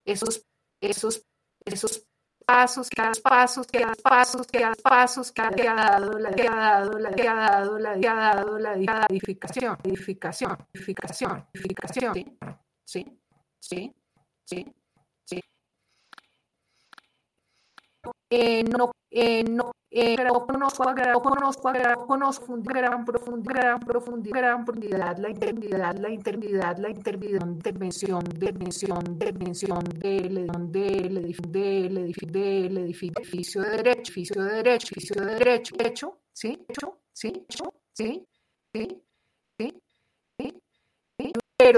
esos, esos, esos pasos, cada pasos, cada pasos, cada pasos que ha dado la edificación, sí, sí, sí, sí. Conozco gran profundidad, la intervención del edificio de derecho, sí, sí, sí, sí, sí, sí.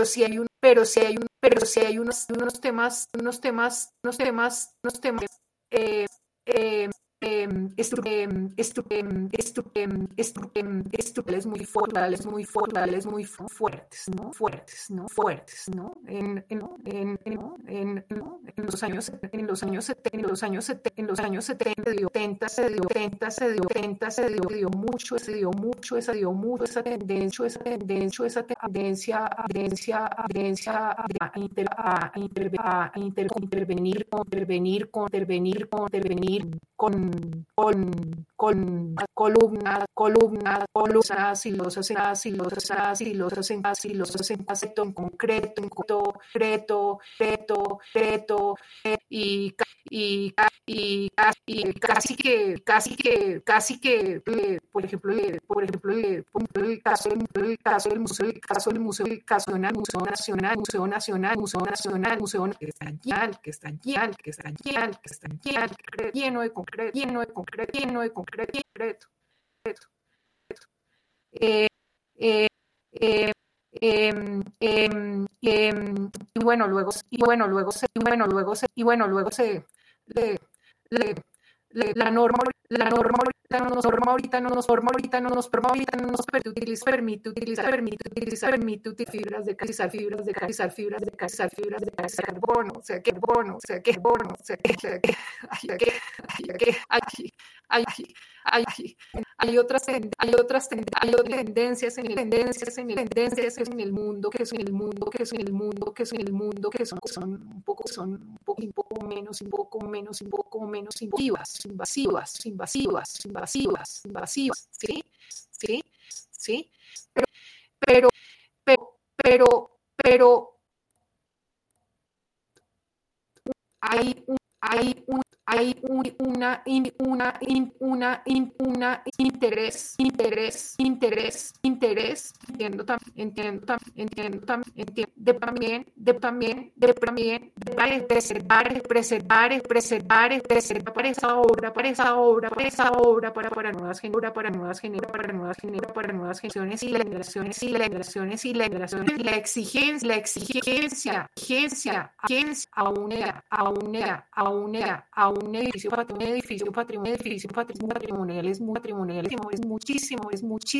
Pero si hay unos temas, eh, eh, estructurales muy fuertes, ¿no? En los años 70 se dio mucho esa tendencia a intervenir con columnas y los hacen en concreto y casi que por ejemplo el caso del Museo Nacional, que está lleno de concreto. Y bueno, luego se la norma ahorita no nos permite utilizar fibras de carbono, o sea que hay otras tendencias en el mundo que son un poco menos invasivas, sí, pero hay una interés, entiendo también de preservar esa obra para nuevas generaciones y la exigencia a un edificio patrimonial es muchísimo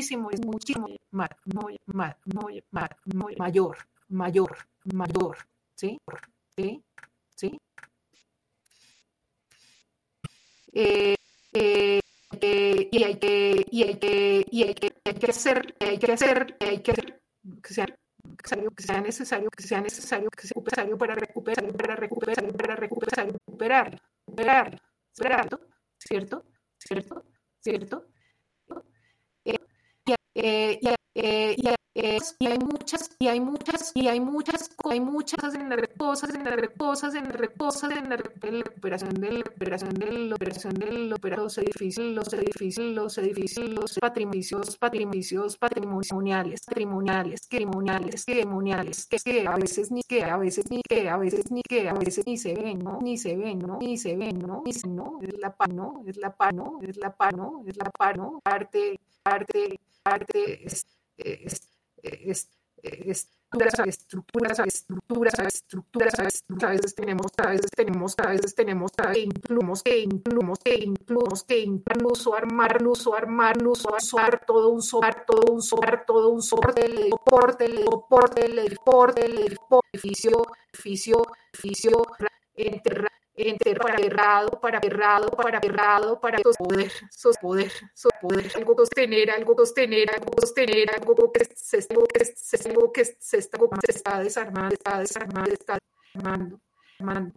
mayor, ¿sí? Y hay que hacer que sea necesario para recuperar, ¿cierto? Y hay muchas cosas en la recuperación de los edificios patrimoniales que a veces ni se ven, ¿no? Es la parte estructuras, a veces tenemos que incluso armar todo un soporte del edificio enterrado para sostener algo que se está desarmando.